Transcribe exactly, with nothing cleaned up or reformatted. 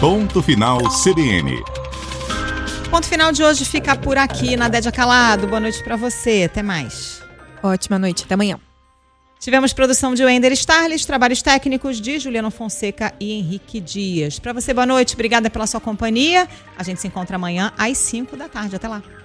Ponto Final C B N. Ponto Final de hoje fica por aqui na Dédia Calado. Boa noite para você. Até mais. Ótima noite. Até amanhã. Tivemos produção de Wender Starles, trabalhos técnicos de Juliano Fonseca e Henrique Dias. Para você, boa noite. Obrigada pela sua companhia. A gente se encontra amanhã às cinco da tarde. Até lá.